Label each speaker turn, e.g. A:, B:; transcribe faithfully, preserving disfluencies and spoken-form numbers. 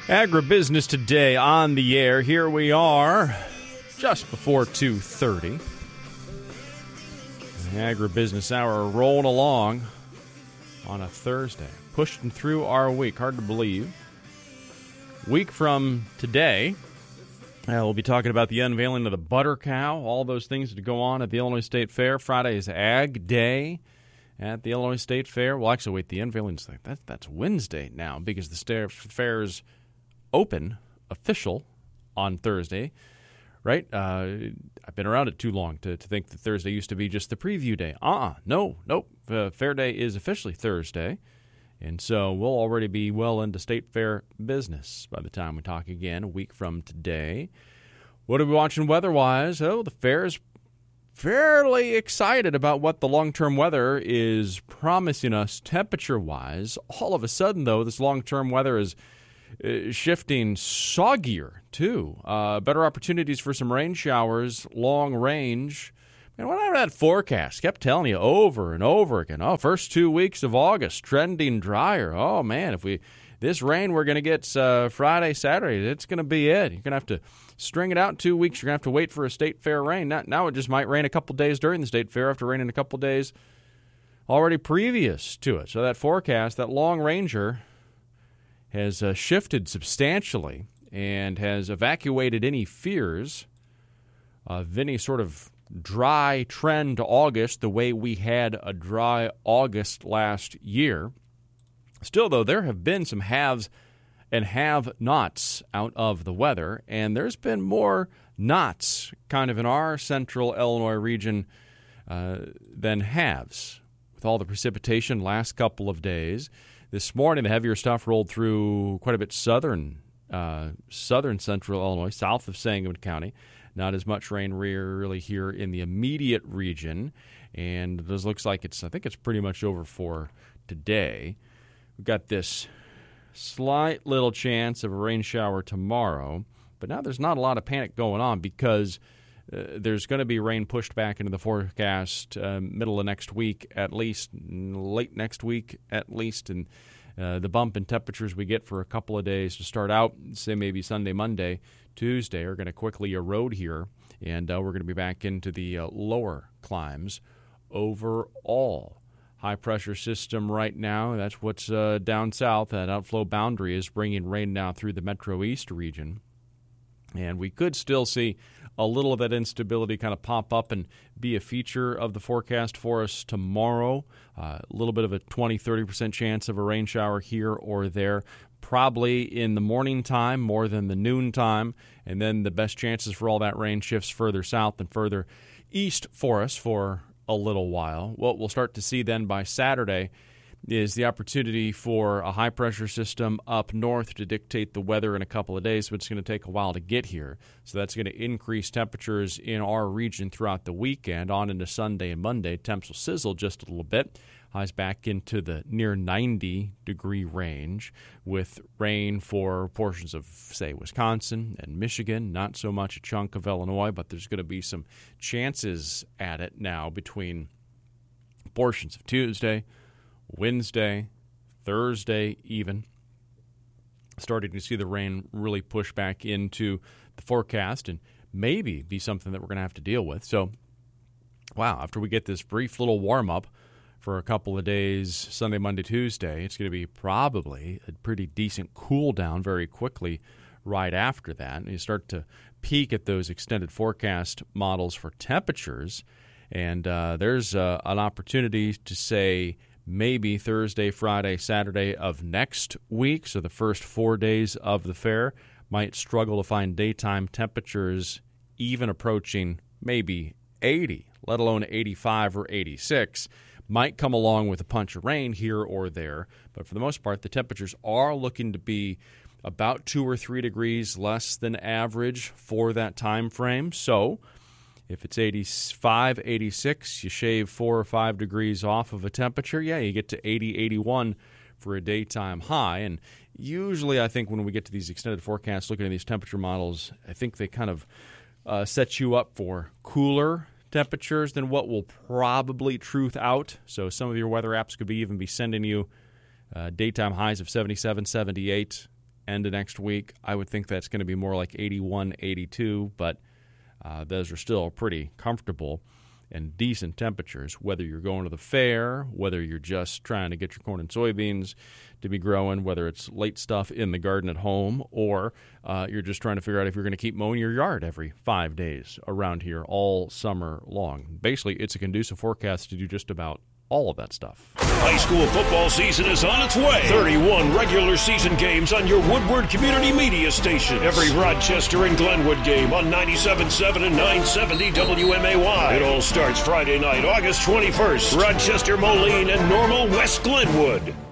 A: Agribusiness Today on the air. Here we are, just before two thirty. The Agribusiness Hour rolling along on a Thursday, pushing through our week. Hard to believe. Week from today, uh, we'll be talking about the unveiling of the butter cow, all those things that go on at the Illinois State Fair. Friday is Ag Day at the Illinois State Fair. Well, actually, wait, the unveiling's like that, that's Wednesday now because the sta- fair's open, official, on Thursday, right? Uh, I've been around it too long to, to think that Thursday used to be just the preview day. Uh-uh, no, nope. Uh, Fair Day is officially Thursday, and so we'll already be well into State Fair business by the time we talk again a week from today. What are we watching weather-wise? Oh, the fair's fairly excited about what the long-term weather is promising us temperature-wise. All of a sudden, though, this long-term weather is uh, shifting soggier, too. Uh, better opportunities for some rain showers, long range. And whatever that forecast kept telling you over and over again, oh, first two weeks of August, trending drier. Oh, man, if we this rain we're going to get uh, Friday, Saturday, it's going to be it. You're going to have to string it out in two weeks. You're going to have to wait for a state fair rain. Now, now it just might rain a couple days during the state fair after raining a couple days already previous to it. So that forecast, that long ranger, has uh, shifted substantially and has evacuated any fears of any sort of dry trend to August the way we had a dry August last year. Still, though, there have been some haves and have-nots out of the weather, and there's been more nots kind of in our central Illinois region uh, than haves. With all the precipitation last couple of days, this morning the heavier stuff rolled through quite a bit southern, uh, southern central Illinois, south of Sangamon County. Not as much rain really here in the immediate region, and this looks like it's, I think it's pretty much over for today. We've got this slight little chance of a rain shower tomorrow, but now there's not a lot of panic going on because uh, there's going to be rain pushed back into the forecast uh, middle of next week, at least late next week, at least, and uh, the bump in temperatures we get for a couple of days to start out, say maybe Sunday, Monday, Tuesday, are going to quickly erode here, and uh, we're going to be back into the uh, lower climes overall. High-pressure system right now, that's what's uh, down south. That outflow boundary is bringing rain now through the Metro East region. And we could still see a little of that instability kind of pop up and be a feature of the forecast for us tomorrow. Uh, a little bit of a twenty, thirty percent chance of a rain shower here or there, probably in the morning time more than the noon time. And then the best chances for all that rain shifts further south and further east for us for a little while. What we'll start to see then by Saturday is the opportunity for a high-pressure system up north to dictate the weather in a couple of days, but it's going to take a while to get here. So that's going to increase temperatures in our region throughout the weekend. On into Sunday and Monday, temps will sizzle just a little bit. Highs back into the near ninety-degree range with rain for portions of, say, Wisconsin and Michigan. Not so much a chunk of Illinois, but there's going to be some chances at it now between portions of Tuesday, Wednesday, Thursday even. Starting to see the rain really push back into the forecast and maybe be something that we're going to have to deal with. So, wow, after we get this brief little warm-up for a couple of days, Sunday, Monday, Tuesday, it's going to be probably a pretty decent cool down very quickly right after that. And you start to peek at those extended forecast models for temperatures, and uh, there's uh, an opportunity to say maybe Thursday, Friday, Saturday of next week, so the first four days of the fair, might struggle to find daytime temperatures even approaching maybe eighty, let alone eighty-five or eighty-six. Might come along with a punch of rain here or there, but for the most part, the temperatures are looking to be about two or three degrees less than average for that time frame. So if it's eighty-five, eighty-six, you shave four or five degrees off of a temperature, yeah, you get to eighty, eighty-one for a daytime high. And usually I think when we get to these extended forecasts, looking at these temperature models, I think they kind of uh, set you up for cooler temperatures than what will probably truth out. So some of your weather apps could be even be sending you uh, daytime highs of seventy-seven, seventy-eight, end of next week. I would think that's going to be more like eighty-one, eighty-two, but uh, those are still pretty comfortable and decent temperatures, whether you're going to the fair, whether you're just trying to get your corn and soybeans to be growing, whether it's late stuff in the garden at home, or uh, you're just trying to figure out if you're going to keep mowing your yard every five days around here all summer long. Basically, it's a conducive forecast to do just about all of that stuff.
B: High school football season is on its way. thirty-one regular season games on your Woodward Community Media station. Every Rochester and Glenwood game on ninety-seven point seven and nine seventy W M A Y. It all starts Friday night, August twenty-first. Rochester, Moline, and Normal West Glenwood.